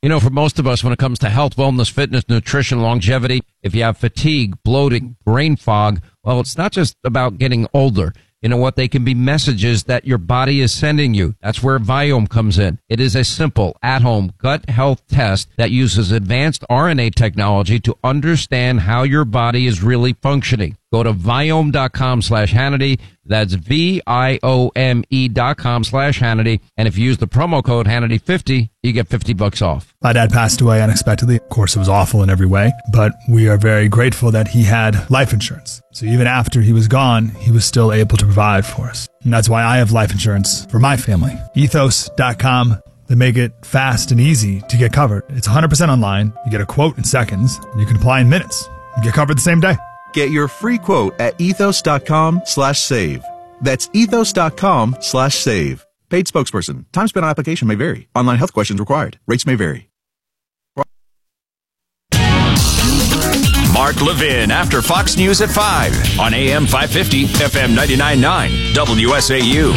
You know, for most of us, when it comes to health, wellness, fitness, nutrition, longevity, if you have fatigue, bloating, brain fog, well, it's not just about getting older. You know what? They can be messages that your body is sending you. That's where Viome comes in. It is a simple, at-home gut health test that uses advanced RNA technology to understand how your body is really functioning. Go to Viome.com/Hannity. That's VIOME.com/Hannity. And if you use the promo code Hannity50, you get $50 off. My dad passed away unexpectedly. Of course, it was awful in every way, but we are very grateful that he had life insurance. So even after he was gone, he was still able to provide for us. And that's why I have life insurance for my family. Ethos.com. They make it fast and easy to get covered. It's 100% online. You get a quote in seconds, and you can apply in minutes. You get covered the same day. Get your free quote at ethos.com/save. That's ethos.com/save. Paid spokesperson. Time spent on application may vary. Online health questions required. Rates may vary. Mark Levin after Fox News at 5 on AM 550, FM 99.9, WSAU.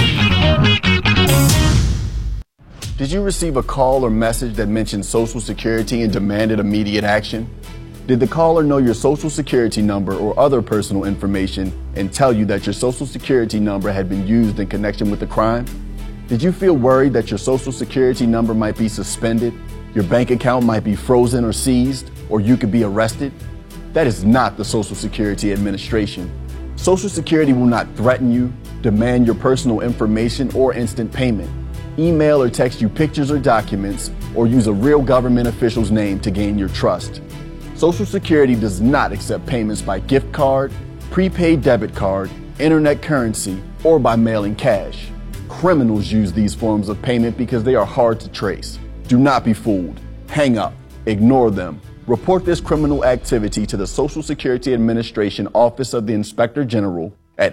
Did you receive a call or message that mentioned Social Security and demanded immediate action? Did the caller know your Social Security number or other personal information and tell you that your Social Security number had been used in connection with the crime? Did you feel worried that your Social Security number might be suspended, your bank account might be frozen or seized, or you could be arrested? That is not the Social Security Administration. Social Security will not threaten you, demand your personal information, or instant payment, email or text you pictures or documents, or use a real government official's name to gain your trust. Social Security does not accept payments by gift card, prepaid debit card, internet currency, or by mailing cash. Criminals use these forms of payment because they are hard to trace. Do not be fooled. Hang up. Ignore them. Report this criminal activity to the Social Security Administration Office of the Inspector General at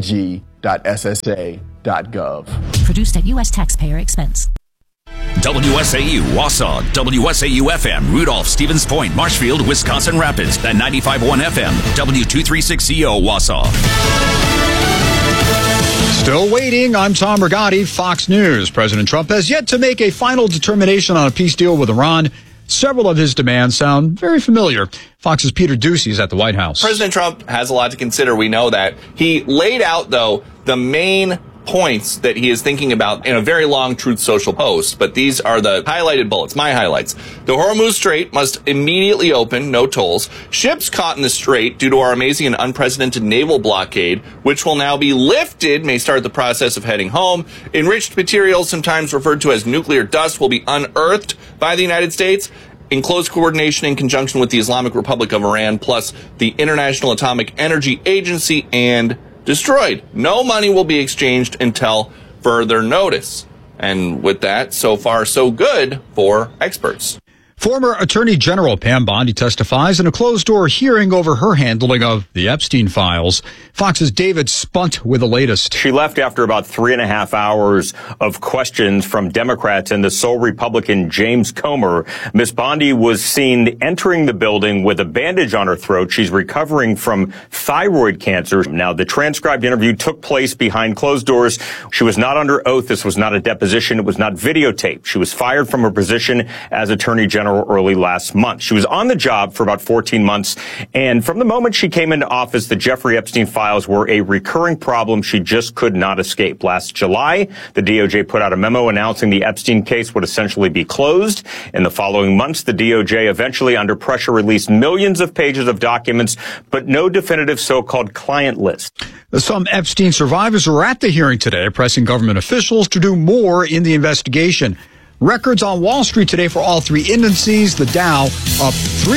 oig.ssa.gov. Produced at U.S. taxpayer expense. WSAU, Wausau, WSAU-FM, Rudolph, Stevens Point, Marshfield, Wisconsin Rapids, at 95.1 FM, W236CO, Wausau. Still waiting. I'm Tom Rigotti, Fox News. President Trump has yet to make a final determination on a peace deal with Iran. Several of his demands sound very familiar. Fox's Peter Doocy is at the White House. President Trump has a lot to consider. We know that. He laid out, though, the main points that he is thinking about in a very long Truth Social post, but these are the highlighted bullets, my highlights. The Hormuz Strait must immediately open, no tolls. Ships caught in the strait due to our amazing and unprecedented naval blockade, which will now be lifted, may start the process of heading home. Enriched materials, sometimes referred to as nuclear dust, will be unearthed by the United States in close coordination in conjunction with the Islamic Republic of Iran, plus the International Atomic Energy Agency, and destroyed. No money will be exchanged until further notice. And with that, so far, so good for experts. Former Attorney General Pam Bondi testifies in a closed-door hearing over her handling of the Epstein files. Fox's David Spunt with the latest. She left after about 3.5 hours of questions from Democrats and the sole Republican James Comer. Ms. Bondi was seen entering the building with a bandage on her throat. She's recovering from thyroid cancer. Now, the transcribed interview took place behind closed doors. She was not under oath. This was not a deposition. It was not videotaped. She was fired from her position as Attorney General early last month. She was on the job for about 14 months, and from the moment she came into office, the Jeffrey Epstein files were a recurring problem she just could not escape. Last July, the DOJ put out a memo announcing the Epstein case would essentially be closed. In the following months, the DOJ eventually, under pressure, released millions of pages of documents, but no definitive so-called client list. Some Epstein survivors were at the hearing today, pressing government officials to do more in the investigation. Records on Wall Street today for all three indices. The Dow up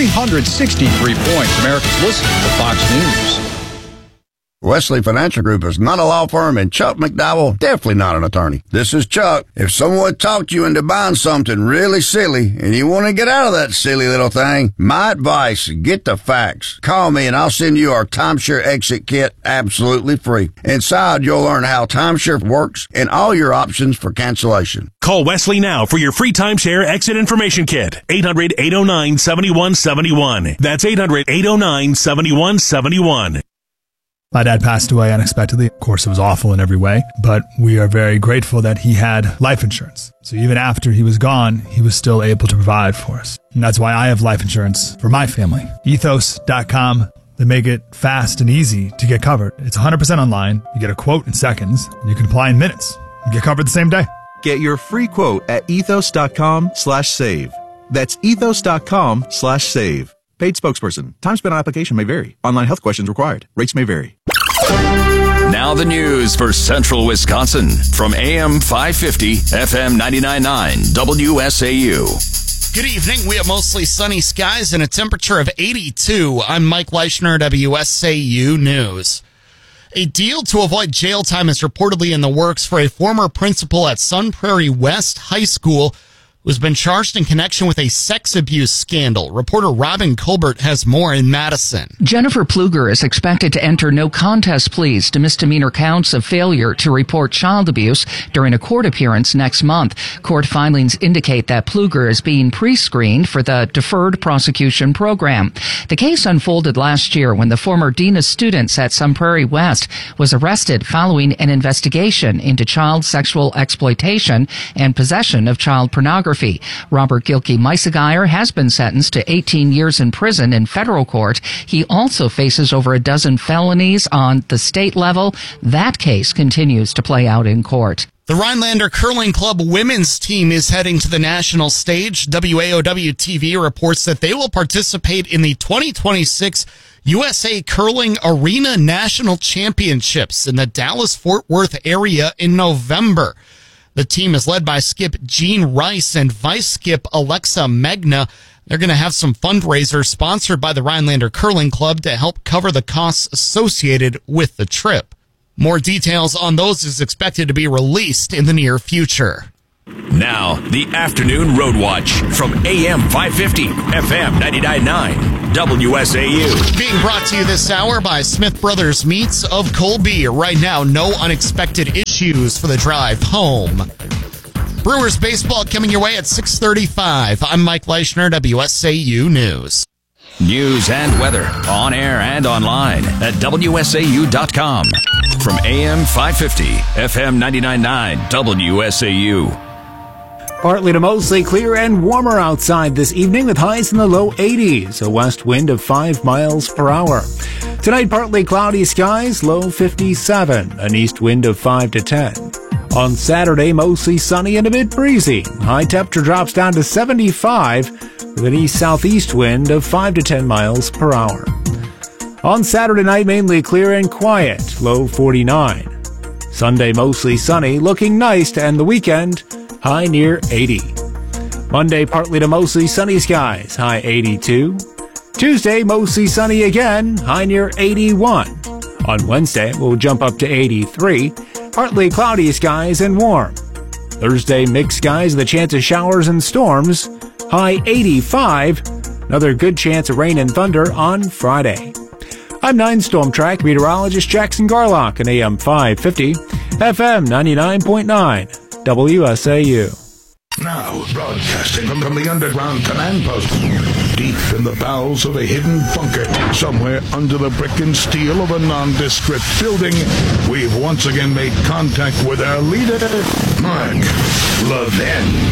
363 points. America's listening to Fox News. Wesley Financial Group is not a law firm, and Chuck McDowell definitely not an attorney. This is Chuck. If someone talked you into buying something really silly and you want to get out of that silly little thing, my advice, get the facts. Call me and I'll send you our timeshare exit kit absolutely free. Inside, you'll learn how timeshare works and all your options for cancellation. Call Wesley now for your free timeshare exit information kit. 800-809-7171. That's 800-809-7171. My dad passed away unexpectedly. Of course, it was awful in every way, but we are very grateful that he had life insurance. So even after he was gone, he was still able to provide for us. And that's why I have life insurance for my family. Ethos.com. They make it fast and easy to get covered. It's 100% online. You get a quote in seconds, and you can apply in minutes. You get covered the same day. Get your free quote at ethos.com/save. That's ethos.com/save. Paid spokesperson. Time spent on application may vary. Online health questions required. Rates may vary. Now the news for Central Wisconsin from AM 550, FM 99.9, WSAU. Good evening. We have mostly sunny skies and a temperature of 82. I'm Mike Leischner, WSAU News. A deal to avoid jail time is reportedly in the works for a former principal at Sun Prairie West High School who's been charged in connection with a sex abuse scandal. Reporter Robin Colbert has more in Madison. Jennifer Pfluger is expected to enter no contest pleas to misdemeanor counts of failure to report child abuse during a court appearance next month. Court filings indicate that Pfluger is being pre-screened for the Deferred Prosecution Program. The case unfolded last year when the former dean of students at Sun Prairie West was arrested following an investigation into child sexual exploitation and possession of child pornography. Robert Gilkey Meisegeier has been sentenced to 18 years in prison in federal court. He also faces over a dozen felonies on the state level. That case continues to play out in court. The Rhinelander Curling Club women's team is heading to the national stage. WAOW-TV reports that they will participate in the 2026 USA Curling Arena National Championships in the Dallas-Fort Worth area in November. The team is led by skip Gene Rice and vice skip Alexa Megna. They're going to have some fundraisers sponsored by the Rhinelander Curling Club to help cover the costs associated with the trip. More details on those is expected to be released in the near future. Now, the Afternoon Road Watch from AM 550, FM 99.9. WSAU. Being brought to you this hour by Smith Brothers Meats of Colby. Right now, no unexpected issues for the drive home. Brewers baseball coming your way at 6:35. I'm Mike Leischner, WSAU News. News and weather on air and online at WSAU.com. From AM 550, FM 99.9, WSAU. Partly to mostly clear and warmer outside this evening with highs in the low 80s, a west wind of 5 miles per hour. Tonight, partly cloudy skies, low 57, an east wind of 5 to 10. On Saturday, mostly sunny and a bit breezy. High temperature drops down to 75 with an east-southeast wind of 5 to 10 miles per hour. On Saturday night, mainly clear and quiet, low 49. Sunday, mostly sunny, looking nice to end the weekend, high near 80. Monday, partly to mostly sunny skies, high 82. Tuesday, mostly sunny again, high near 81. On Wednesday, we'll jump up to 83. Partly cloudy skies and warm. Thursday, mixed skies with a chance of showers and storms, high 85. Another good chance of rain and thunder on Friday. I'm 9 Storm Track meteorologist Jackson Garlock on AM 550, FM 99.9. WSAU. Now, broadcasting from the underground command post, deep in the bowels of a hidden bunker, somewhere under the brick and steel of a nondescript building, we've once again made contact with our leader, Mark Levin.